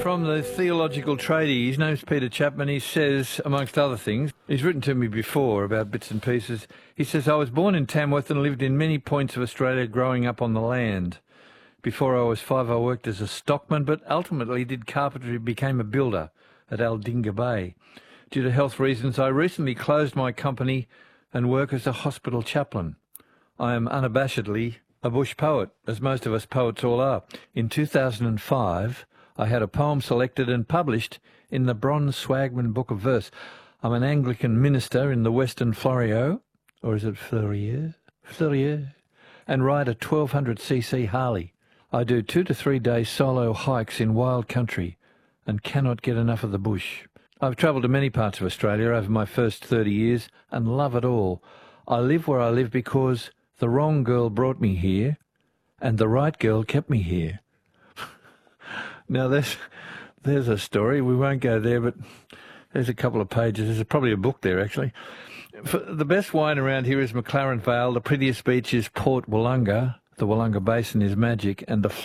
From the Theological Tradie. His name's Peter Chapman. He says, amongst other things, he's written to me before about bits and pieces. He says, I was born in Tamworth and lived in many points of Australia growing up on the land. Before I was 5, I worked as a stockman, but ultimately did carpentry, became a builder at Aldinga Bay. Due to health reasons, I recently closed my company and work as a hospital chaplain. I am unabashedly a bush poet, as most of us poets all are. In 2005, I had a poem selected and published in the Bronze Swagman Book of Verse. I'm an Anglican minister in the Western Florio, or is it Fleurier? Fleurier, and ride a 1200cc Harley. I do 2 to 3 day solo hikes in wild country and cannot get enough of the bush. I've travelled to many parts of Australia over my first 30 years and love it all. I live where I live because the wrong girl brought me here and the right girl kept me here. Now, there's a story. We won't go there, but there's a couple of pages. There's probably a book there, actually. The best wine around here is McLaren Vale. The prettiest beach is Port Wollonga. The Wollonga Basin is magic, and the